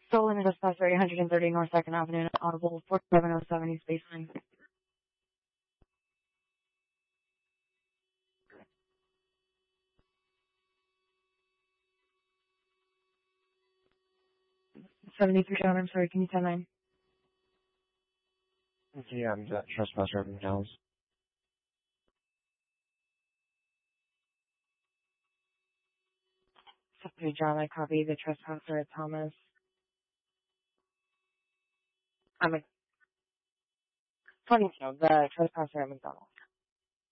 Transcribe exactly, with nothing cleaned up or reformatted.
Stolen trespasser, eight hundred thirty North second Avenue, Audible, forty-seven oh seven East Baseline. seventy-three John, I'm sorry, can you ten nine? Yeah, I'm the trespasser from Dallas. seventy-three John, I copy the trespasser at Thomas. I'm a twenty, no, the trespasser at McDonald's.